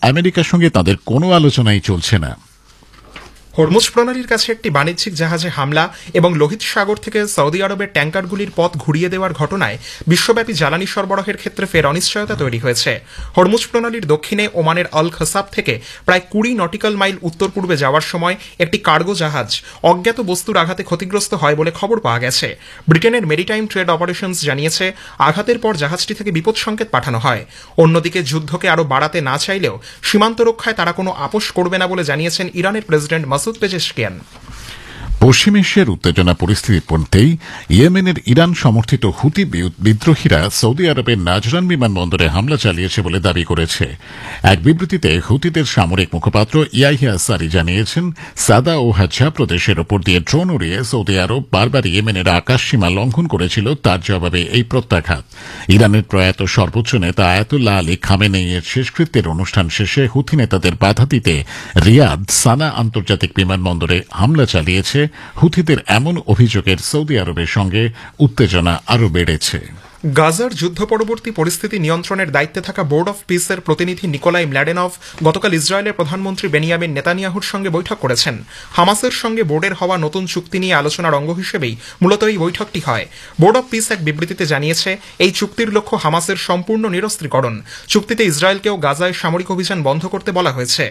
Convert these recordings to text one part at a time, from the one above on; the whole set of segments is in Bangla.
আমেরিকার সঙ্গে তাদের কোনো আলোচনাই চলছে না। হরমুজ প্রণালীর কাছে একটি বাণিজ্যিক জাহাজে হামলা এবং লোহিত সাগর থেকে সৌদি আরবের ট্যাঙ্কারগুলির পথ ঘুরিয়ে দেওয়ার ঘটনায় বিশ্বব্যাপী জ্বালানি সরবরাহের ক্ষেত্রে ফের অনিশ্চয়তা তৈরি হয়েছে। হরমুজ প্রণালীর দক্ষিণে ওমানের আল খসাব থেকে প্রায় 20 নটিক্যাল মাইল উত্তর পূর্বে যাওয়ার সময় একটি কার্গো জাহাজ অজ্ঞাত বস্তুর আঘাতে ক্ষতিগ্রস্ত হয় বলে খবর পাওয়া গেছে। ব্রিটেনের মেরিটাইম ট্রেড অপারেশনস জানিয়েছে আঘাতের পর জাহাজটি থেকে বিপদ সংকেত পাঠানো হয়। অন্যদিকে যুদ্ধকে আরও বাড়াতে না চাইলেও সীমান্ত রক্ষায় তারা কোনো আপোষ করবে না বলে জানিয়েছেন ইরানের প্রেসিডেন্ট মাসুদ পেজেশকিয়ান। পশ্চিম এশিয়ার উত্তেজনা পরিস্থিতির পড়তেই ইয়েমেনের ইরান সমর্থিত হুতি বিদ্রোহীরা সৌদি আরবের নাজরান বিমানবন্দরে হামলা চালিয়েছে বলে দাবি করেছে। এক বিবৃতিতে হুতিদের সামরিক মুখপাত্র ইয়াহিয়া সারি জানিয়েছেন, সাদা ও হাজ্জা প্রদেশের ওপর দিয়ে ড্রোন উড়িয়ে সৌদি আরব বারবার ইয়েমেনের আকাশসীমা লঙ্ঘন করেছিল, তার জবাবে এই প্রত্যাঘাত। ইরানের প্রয়াত সর্বোচ্চ নেতা আয়াতুল্লাহ আলী খামেনেইয়ের শেষকৃত্যের অনুষ্ঠান শেষে হুথি নেতাদের বাধা দিতে রিয়াদ সানা আন্তর্জাতিক বিমানবন্দরে হামলা চালিয়েছে। হুথিদের এমন অভিযোগের সৌদি আরবের সঙ্গে উত্তেজনা আরও বেড়েছে। গাজার যুদ্ধ পরবর্তী পরিস্থিতি নিয়ন্ত্রণের দায়িত্বে থাকা বোর্ড অফ পিসের প্রতিনিধি নিকোলাই ম্লাডেনভ গতকাল ইসরায়েলের প্রধানমন্ত্রী বেনিয়ামিন নেতানিয়াহুর সঙ্গে বৈঠক করেছেন। হামাসের সঙ্গে বোর্ডের হওয়া নতুন চুক্তি নিয়ে আলোচনার অঙ্গ হিসেবেই মূলত এই বৈঠকটি হয়। বোর্ড অফ পিস এক বিবৃতিতে জানিয়েছে, এই চুক্তির লক্ষ্য হামাসের সম্পূর্ণ নিরস্ত্রীকরণ। চুক্তিতে ইসরায়েলকেও গাজায় সামরিক অভিযান বন্ধ করতে বলা হয়েছে।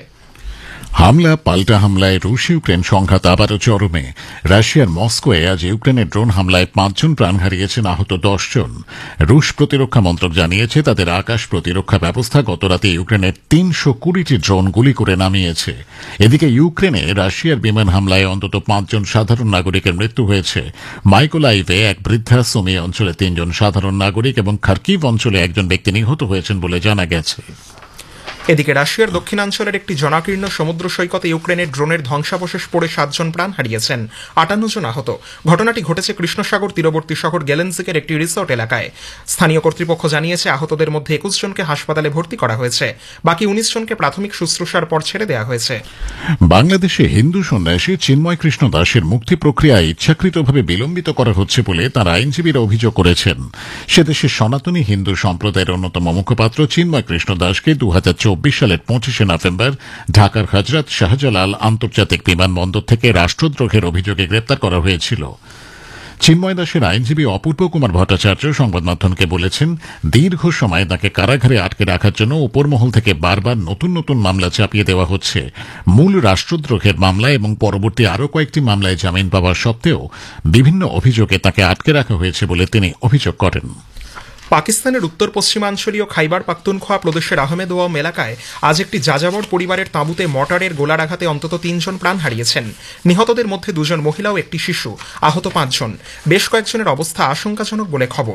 হামলা পাল্টা হামলায় রুশ ইউক্রেন সংঘাত আবারও চরমে। রাশিয়ার মস্কোয় আজ ইউক্রেনের ড্রোন হামলায় 5 জন প্রাণ হারিয়েছেন, আহত 10 জন। রুশ প্রতিরক্ষা মন্ত্রক জানিয়েছে তাদের আকাশ প্রতিরক্ষা ব্যবস্থা গতরাতে ইউক্রেনের 320টি ড্রোন গুলি করে নামিয়েছে। এদিকে ইউক্রেনে রাশিয়ার বিমান হামলায় অন্তত 5 জন সাধারণ নাগরিকের মৃত্যু হয়েছে। মাইকোলাইভে এক বৃদ্ধাশ্রম অঞ্চলে 3 জন সাধারণ নাগরিক এবং খার্কিভ অঞ্চলে একজন ব্যক্তি নিহত হয়েছেন বলে জানা গেছে। এদিকে রাশিয়ার দক্ষিণাঞ্চলের একটি জনাকীর্ণ সমুদ্র সৈকতে ইউক্রেনের ড্রোনের ধ্বংসাবশেষ পড়ে 7 জন প্রাণ হারিয়েছেন, 58 জন আহত। ঘটনাটি ঘটেছে কৃষ্ণসাগর তীরবর্তী শহর গেলেনজিকের একটি রিসোর্ট এলাকায়। স্থানীয় কর্তৃপক্ষ জানিয়েছে আহতদের মধ্যে 21 জনকে হাসপাতালে ভর্তি করা হয়েছে, বাকি 19 জনকে প্রাথমিক শুশ্রূষার পর ছেড়ে দেওয়া হয়েছে। বাংলাদেশে হিন্দু সন্ন্যাসী চিন্ময় কৃষ্ণ দাসের মুক্তি প্রক্রিয়া ইচ্ছাকৃতভাবে বিলম্বিত করা হচ্ছে বলে তার আইনজীবীরা অভিযোগ করেছেন। সে দেশের সনাতনী হিন্দু সম্প্রদায়ের অন্যতম মুখপাত্র চিন্ময় কৃষ্ণ দাসকে 2024 সালের 25 নভেম্বর ঢাকার হযরত শাহজালাল আন্তর্জাতিক বিমানবন্দর থেকে রাষ্ট্রদ্রোহের অভিযোগে গ্রেপ্তার করা হয়েছিল। চিন্ময় দাসের আইনজীবী অপূর্ব কুমার ভট্টাচার্য সংবাদ মাধ্যমকে বলেছেন, দীর্ঘ সময় তাকে কারাগারে আটকে রাখার জন্য উপরমহল থেকে বারবার নতুন নতুন মামলা চাপিয়ে দেওয়া হচ্ছে। মূল রাষ্ট্রদ্রোহের মামলা এবং পরবর্তী আরও কয়েকটি মামলায় জামিন পাওয়ার সত্ত্বেও বিভিন্ন অভিযোগে তাকে আটকে রাখা হয়েছে বলে তিনি অভিযোগ করেন। পাকিস্তানের উত্তর পশ্চিমাঞ্চলীয় খাইবার পাখতুনখোয়া প্রদেশের আহমেদ ওয়াম এলাকায় আজ একটি যাযাবর পরিবারের তাঁবুতে মর্টারের গোলার আঘাতে অন্তত 3 জন প্রাণ হারিয়েছেন। নিহতদের মধ্যে 2 জন মহিলা ও একটি শিশু, আহত 5 জন। বেশ কয়েকজনের অবস্থা আশঙ্কাজনক বলে খবর।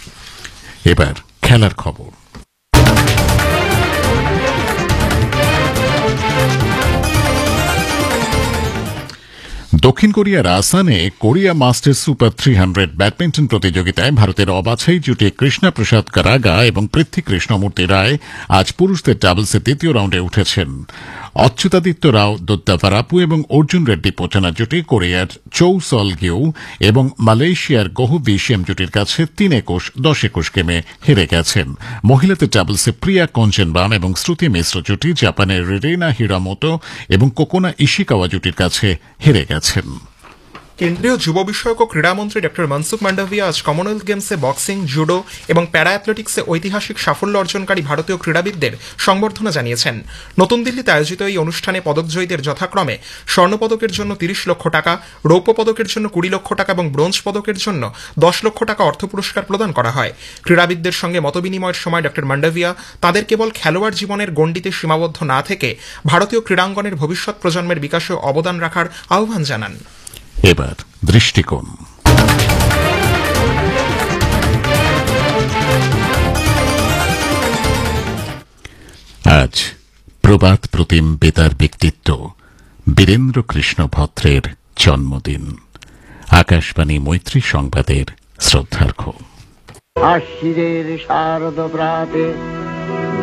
এবার খেলার খবর। দক্ষিণ কোরিয়ার আসানে কোরিয়া মাস্টার্স সুপার 300 ব্যাডমিন্টন প্রতিযোগিতায় ভারতের অবাছাই জুটি কৃষ্ণা প্রসাদ কারাগা এবং পৃথ্বী কৃষ্ণমূর্তি রায় আজ পুরুষদের ডাবলসের দ্বিতীয় রাউন্ডে উঠেছেন। অচ্যুতাদিত্য রাও দত্তাভারাপু এবং অর্জুন রেড্ডি পোচানা জুটি কোরিয়ার চৌ সল গিউ এবং মালয়েশিয়ার গোহু বিশিয়াম জুটির কাছে 3-21, 10-21 গেমে হেরে গেছেন। মহিলাদের ডাবলসে প্রিয়া কঞ্চেনবাম এবং শ্রুতি মিশ্র জুটি জাপানের রিরেনা হিরামোতো এবং কোকোনা ইশিকাওয়া জুটির কাছে হেরে গেছেন। কেন্দ্রীয় যুব বিষয়ক ও ক্রীড়ামন্ত্রী ডক্টর মনসুখ মান্ডাভিয়া আজ কমনওয়েলথ গেমসে বক্সিং, জুডো এবং প্যারা অ্যাথলেটিক্সে ঐতিহাসিক সাফল্য অর্জনকারী ভারতীয় ক্রীড়াবিদদের সংবর্ধনা জানিয়েছেন। নতুন দিল্লিতে আয়োজিত এই অনুষ্ঠানে পদকজয়ীদের যথাক্রমে স্বর্ণপদকের জন্য 30 লক্ষ টাকা, রৌপ্য পদকের জন্য 20 লক্ষ টাকা এবং ব্রোঞ্জ পদকের জন্য 10 লক্ষ টাকা অর্থ পুরস্কার প্রদান করা হয়। ক্রীড়াবিদদের সঙ্গে মতবিনিময়ের সময় ডক্টর মান্ডাভিয়া তাদের কেবল খেলোয়াড় জীবনের গণ্ডিতে সীমাবদ্ধ না থেকে ভারতীয় ক্রীড়াঙ্গনের ভবিষ্যৎ প্রজন্মের বিকাশে অবদান রাখার আহ্বান জানান। এবার দৃষ্টিকোণ। আজ প্রবাদ প্রতিম বেতার ব্যক্তিত্ব বীরেন্দ্র কৃষ্ণ ভদ্রের জন্মদিন। আকাশবাণী মৈত্রী সংবাদের শ্রদ্ধার্ঘ্য। আশ্বিরের শারদ প্রাতে